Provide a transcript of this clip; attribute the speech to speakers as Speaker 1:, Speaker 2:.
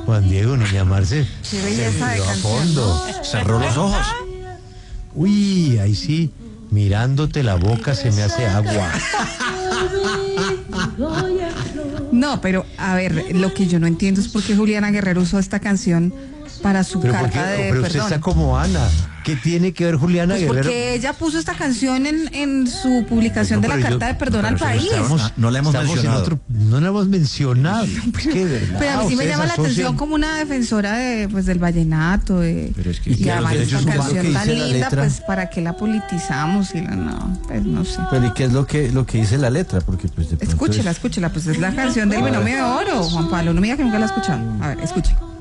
Speaker 1: Juan Diego, niña Marce,
Speaker 2: Qué belleza de
Speaker 1: a
Speaker 2: canción,
Speaker 1: fondo.
Speaker 3: Cerró los ojos.
Speaker 1: Uy, ahí sí, mirándote la boca se me hace agua.
Speaker 2: No, pero a ver, lo que yo no entiendo es por qué Juliana Guerrero usó esta canción para su
Speaker 1: Pero,
Speaker 2: carta de
Speaker 1: pero usted
Speaker 2: perdón.
Speaker 1: está como Ana. ¿Qué tiene que ver Juliana
Speaker 2: Pues
Speaker 1: Guerrero?
Speaker 2: porque ella puso esta canción en su publicación de la
Speaker 1: pero
Speaker 2: carta de perdón al país.
Speaker 3: No la hemos mencionado.
Speaker 1: No la hemos mencionado. Qué verdad.
Speaker 2: Pero a mí sí me
Speaker 1: ustedes
Speaker 2: llama la
Speaker 1: asocian-
Speaker 2: atención como una defensora de, pues, del vallenato,
Speaker 3: Pero es que-
Speaker 2: y
Speaker 3: y que
Speaker 2: además
Speaker 3: los
Speaker 2: esta
Speaker 3: derechos humanos
Speaker 2: canción
Speaker 3: que
Speaker 2: tan
Speaker 3: dice la
Speaker 2: linda,
Speaker 3: letra.
Speaker 2: pues para qué la politizamos y no, pues no sé.
Speaker 3: Pero ¿y qué es lo que dice la letra? Porque pues de pronto
Speaker 2: Escúchela, pues es la canción del binomio de oro, Juan Pablo, no me diga que nunca la ha escuchado. A ver, escuche.